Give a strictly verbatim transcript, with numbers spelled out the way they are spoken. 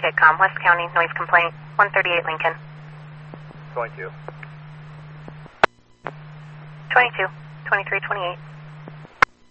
Kitcom, West County, noise complaint, one thirty-eight Lincoln. Going to. twenty-two, twenty-three, twenty-eight.